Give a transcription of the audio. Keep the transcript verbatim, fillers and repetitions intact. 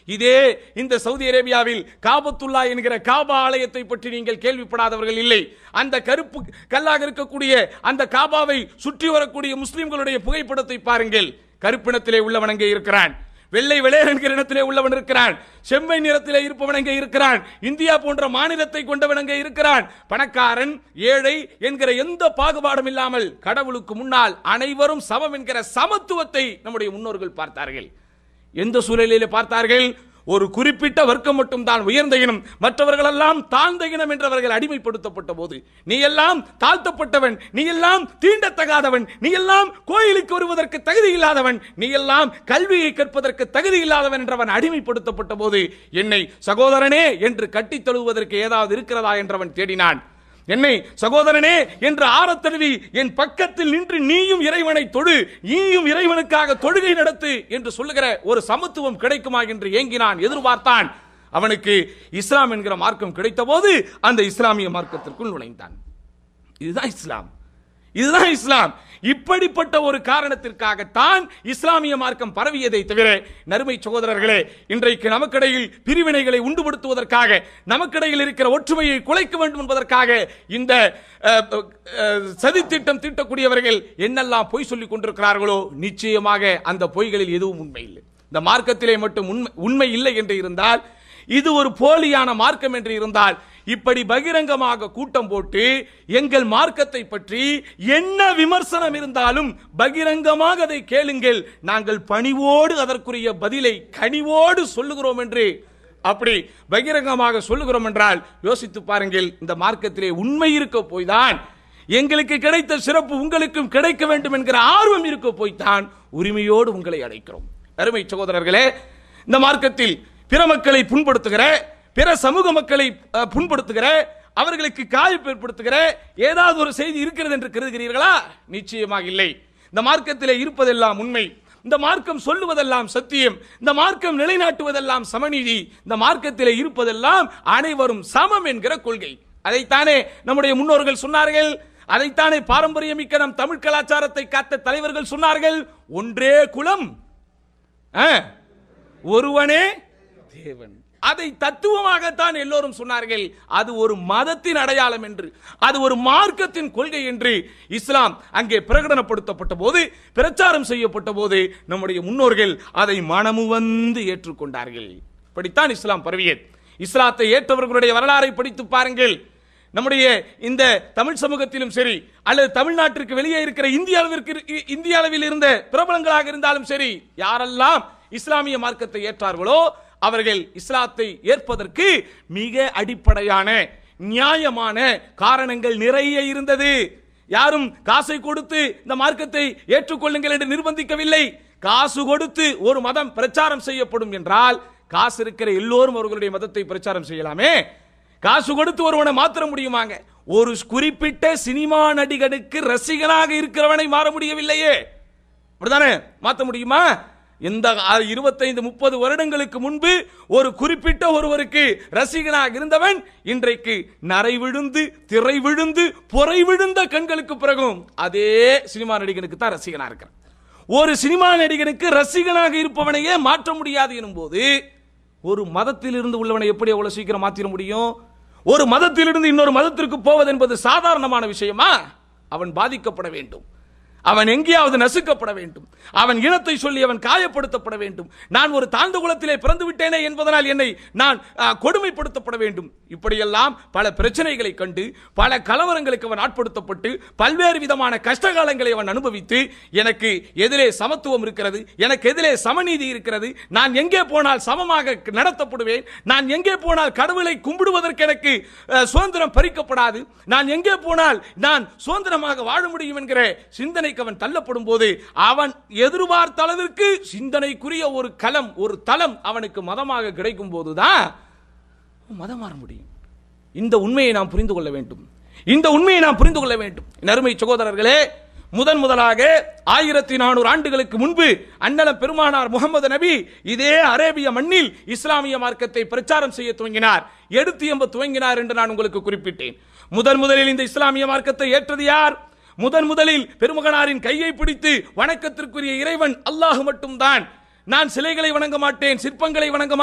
இதே இந்த சவுதி அரேபியாவில் காபத்துல்லா என்கிற காபா ஆலயத்தை பற்றி நீங்கள் கேள்விப்படாதவர்கள் இல்லை. அந்த கருப்பு கல்லாக இருக்கக்கூடிய அந்த காபாவை சுற்றி வரக்கூடிய முஸ்லிம்களுடைய புகைப்படத்தை பாருங்கள். கருப்பினத்திலே உள்ளவன் அங்கே இருக்கிறான், வெள்ளை வெள்ளையர் என்கிற இடத்திலே உள்ளவன் இருக்கிறான், செம்மை நிறத்திலே இருப்பவன் அங்கே இருக்கிறான், இந்தியா போன்ற மாநிலத்தை கொண்டவன் அங்கே இருக்கிறான். பணக்காரன் ஏழை என்கிற எந்த பாகுபாடும் இல்லாமல் கடவுளுக்கு முன்னால் அனைவரும் சமம் என்கிற சமத்துவத்தை நம்முடைய முன்னோர்கள் பார்த்தார்கள். எந்த சூழலிலே பார்த்தார்கள்? ஒரு குறிப்பிட்ட வர்க்கம் மட்டும் தான் உயர்ந்த இனம், மற்றவர்கள் எல்லாம் தாழ்ந்த இனம் என்றவர்கள் அடிமைப்படுத்தப்பட்ட போது, நீ எல்லாம் தாழ்த்தப்பட்டவன், நீ எல்லாம் தீண்டத்தகாதவன், நீ எல்லாம் கோயிலுக்கு வருவதற்கு தகுதி இல்லாதவன், நீ எல்லாம் கல்வியை கற்பதற்கு தகுதி இல்லாதவன் என்றவன் அடிமைப்படுத்தப்பட்ட போது, என்னை சகோதரனே என்று கட்டித் தழுவுவதற்கு ஏதாவது இருக்கிறதா என்றவன் தேடினான். என்னை சகோதரனே என்று ஆரத்தழுவி என் பக்கத்தில் நின்று நீயும் இறைவனை தொழு, நீயும் இறைவனுக்காக தொழுகை நடத்து என்று சொல்லுகிற ஒரு சமத்துவம் கிடைக்குமா என்று ஏங்கினான், எதிர்பார்த்தான். அவனுக்கு இஸ்லாம் என்கிற மார்க்கம் கிடைத்த போது அந்த இஸ்லாமிய மார்க்கத்திற்குள் நுழைந்தான். இதுதான் இஸ்லாம், இதுதான் இஸ்லாம். இப்படிப்பட்ட ஒரு காரணத்திற்காகத்தான் இஸ்லாமிய மார்க்கம் பரவியதை தவிர, நறுமை சகோதரர்களே, இன்றைக்கு நமக்கிடையில் பிரிவினைகளை உண்டுபடுத்துவதற்காக, நமக்கிடையில் இருக்கிற ஒற்றுமையை குலைக்க வேண்டும் என்பதற்காக இந்த சதித்திட்டம் தீட்டக்கூடியவர்கள் என்னெல்லாம் பொய் சொல்லிக் கொண்டிருக்கிறார்களோ, நிச்சயமாக அந்த பொய்களில் எதுவும் உண்மை இல்லை. இந்த மார்க்கத்திலே மட்டும் உண்மை இல்லை என்று இருந்தால், இது ஒரு போலியான மார்க்கம் என்று இருந்தால், இப்படி பகிரங்கமாக கூட்டம் போட்டு எங்கள் மார்க்கத்தை பற்றி என்ன விமர்சனம் இருந்தாலும் பகிரங்கமாக அதை கேளுங்கள், நாங்கள் பணிவோடு அதற்குரிய பதிலை கனிவோடு சொல்லுகிறோம் என்று அப்படி பகிரங்கமாக சொல்லுகிறோம் என்றால் யோசித்து பாருங்கள். இந்த மார்க்கத்திலே உண்மை இருக்க போய்தான், எங்களுக்கு கிடைத்த சிறப்பு உங்களுக்கும் கிடைக்க வேண்டும் என்கிற ஆர்வம் இருக்க போய்தான் உரிமையோடு உங்களை அழைக்கிறோம். அருமை சகோதரர்களே, இந்த மார்க்கத்தில் பிற மக்களை புண்படுத்துகிற, பிற சமூக மக்களை புண்படுத்துகிற, அவர்களுக்கு காய்ப்பு ஏற்படுத்துகிற ஏதாவது ஒரு செய்தி இருக்கிறது என்று கருதுகிறீர்களா? நிச்சயமாக இல்லை. இந்த மார்க்கத்திலே இருப்பதெல்லாம் உண்மை, இந்த மார்க்கம் சொல்லுவதெல்லாம் சத்தியம், இந்த மார்க்கம் நிலைநாட்டுவதெல்லாம் சமநீதி, இந்த மார்க்கத்திலே இருப்பதெல்லாம் அனைவரும் சமம் என்கிற கொள்கை. அதைத்தானே நம்முடைய முன்னோர்கள் சொன்னார்கள், அதைத்தானே பாரம்பரியமிக்க நம் தமிழ் கலாச்சாரத்தை காத்த தலைவர்கள் சொன்னார்கள். ஒன்றே குலம், ஒருவனே தேவன். அதை தத்துவமாகத்தான் எல்லோரும் சொன்னார்கள். அது ஒரு மதத்தின் அடையாளம் என்று, அது ஒரு மார்க்கத்தின் கொள்கை என்று இஸ்லாம் அங்கே பிரகடனப்படுத்தப்பட்ட போது, பிரச்சாரம் செய்யப்பட்ட போது நம்முடைய முன்னோர்கள் அதை மனமு வந்து ஏற்றுக்கொண்டார்கள். இப்படித்தான் இஸ்லாம் பரவியது. இஸ்லாத்தை ஏற்றவர்களுடைய வரலாறை படித்து பாருங்கள். நம்முடைய இந்த தமிழ் சமூகத்திலும் சரி, அல்லது தமிழ்நாட்டிற்கு வெளியே இருக்கிற இந்தியாவிற்கு இந்தியாவில் இருந்த பிரபலங்களாக இருந்தாலும் சரி, யாரெல்லாம் இஸ்லாமிய மார்க்கத்தை ஏற்றார்களோ அவர்கள் இஸ்லாத்தை ஏற்பதற்கு மிக அடிப்படையான நியாயமான காரணங்கள் நிறைய இருந்தது. யாரும் காசை கொடுத்து இந்த மார்க்கத்தை ஏற்றுக்கொள்ளுங்கள் என்று நிர்பந்திக்கவில்லை. காசு கொடுத்து ஒரு மதம் பிரச்சாரம் செய்யப்படும் என்றால், காசு இருக்கிற எல்லோரும் அவர்களுடைய மதத்தை பிரச்சாரம் செய்யலாமே. காசு கொடுத்து ஒருவனை மாற்ற முடியுமாங்க? ஒரு குறிப்பிட்ட சினிமா நடிகனுக்கு ரசிகனாக இருக்கிறவனை மாற முடியவில்லையே, அப்படிதானே? மாற்ற முடியுமா? இந்த இருபத்தைந்து முப்பது வருடங்களுக்கு முன்பு ஒரு குறிப்பிட்ட ஒருவருக்கு ரசிகனாக இருந்தவன் இன்றைக்கு நரை விழுந்து, திரை விழுந்து, பொறை விழுந்த கண்களுக்கு பிறகும் அதே சினிமா நடிகனுக்கு தான் ரசிகனாக இருக்கிறான். ஒரு சினிமா நடிகனுக்கு ரசிகனாக இருப்பவனையே மாற்ற முடியாது எனும் போது, ஒரு மதத்தில் இருந்து உள்ளவனை எப்படி அவ்வளவு சீக்கிரம் மாற்றிட முடியும்? ஒரு மதத்திலிருந்து இன்னொரு மதத்திற்கு போவது என்பது சாதாரணமான விஷயமா? அவன் பாதிக்கப்பட வேண்டும், அவன் எங்கேயாவது நசுக்கப்பட வேண்டும், அவன் இனத்தை சொல்லி அவன் காயப்படுத்தப்பட வேண்டும், நான் ஒரு தாழ்ந்த குலத்திலே பிறந்து விட்டேனே என்பதனால் என்னை நான் கொடுமைப்படுத்தப்பட வேண்டும். இப்படியெல்லாம் பல பிரச்சனைகளை கண்டு, பல கலவரங்களுக்கு அவன் ஆட்படுத்தப்பட்டு, பல்வேறு விதமான கஷ்டகாலங்களை அவன் அனுபவித்து, எனக்கு எதிலே சமத்துவம் இருக்கிறது, எனக்கு எதிலே சமநீதி இருக்கிறது, நான் எங்கே போனால் சமமாக நடத்தப்படுவேன், நான் எங்கே போனால் கடவுளை கும்பிடுவதற்கு எனக்கு சுதந்திரம் பறிக்கப்படாது, நான் எங்கே போனால் நான் சுதந்திரமாக வாழ முடியும் என்கிற சிந்தனை அவன் தள்ளப்படும் போது, அவன் எதிர்பார்த்த அளவிற்கு சிந்தனைக்குரிய ஒரு களம், ஒரு தளம் அவனுக்கு மதமாக கிடைக்கும் போதுதான் மதம் மாற முடியும். இந்த உண்மையை நாம் புரிந்து கொள்ள வேண்டும். இந்த உண்மையை நாம் புரிந்து கொள்ள வேண்டும். அருமை சகோதரர்களே, முதன் முதலாக ஆயிரத்தி நானூறு ஆண்டுகளுக்கு முன்பு அண்ணலம் பெருமானார் முகமது நபி இதே அரேபிய மண்ணில் இஸ்லாமிய மார்க்கத்தை பிரச்சாரம் செய்ய துவங்கினார், எடுத்து எம்ப துவங்கினார் என்று நான் உங்களுக்கு குறிப்பிட்டேன். முதன் முதலில் இந்த இஸ்லாமிய மார்க்கத்தை ஏற்றது யார்? முதன் முதலில் பெருமகனாரின் கையை பிடித்து வணக்கத்திற்குரிய இறைவன் அல்லாஹ் மட்டும்தான், நான் சிலைகளை வணங்க மாட்டேன், சிற்பங்களை வணங்க